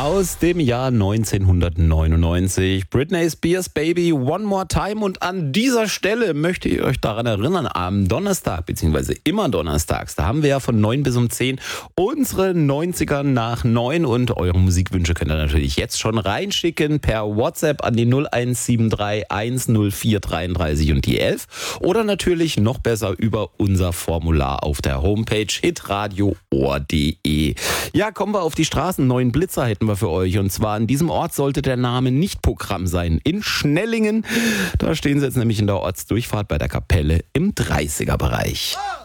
aus dem Jahr 1999. Britney Spears Baby One More Time. Und an dieser Stelle möchte ich euch daran erinnern, am Donnerstag, beziehungsweise immer donnerstags, da haben wir ja von 9 bis um 10 unsere 90er nach 9 und eure Musikwünsche könnt ihr natürlich jetzt schon reinschicken per WhatsApp an die 0173 104 33 und die 11 oder natürlich noch besser über unser Formular auf der Homepage hitradioohr.de. Ja, kommen wir auf die Straßen. 9 Blitzer hätten wir für euch. Und zwar an diesem Ort sollte der Name nicht Programm sein. In Schnellingen. Da stehen sie jetzt nämlich in der Ortsdurchfahrt bei der Kapelle im 30er-Bereich.